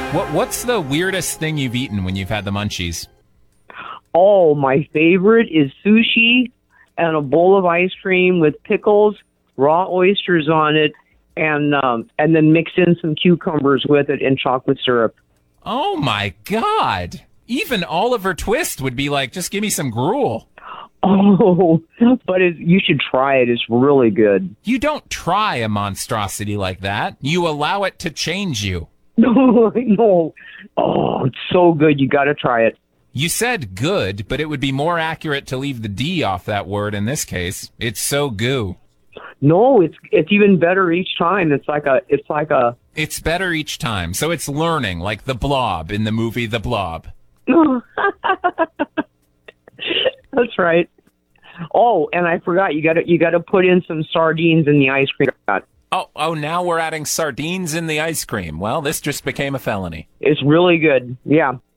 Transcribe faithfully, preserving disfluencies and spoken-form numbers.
What What's the weirdest thing you've eaten when you've had the munchies? Oh, my favorite is sushi and a bowl of ice cream with pickles, raw oysters on it, and um, and then mix in some cucumbers with it and chocolate syrup. Oh, my God. Even Oliver Twist would be like, just give me some gruel. Oh, but it, you should try it. It's really good. You don't try a monstrosity like that. You allow it to change you. No, no. Oh, it's so good. You got to try it. You said good, but it would be more accurate to leave the D off that word in this case. It's so goo. No, it's it's even better each time. It's like a it's like a It's better each time. So it's learning, like the Blob in the movie The Blob. That's right. Oh, and I forgot you got to you got to put in some sardines in the ice cream. Oh, oh, now we're adding sardines in the ice cream. Well, this just became a felony. It's really good. Yeah.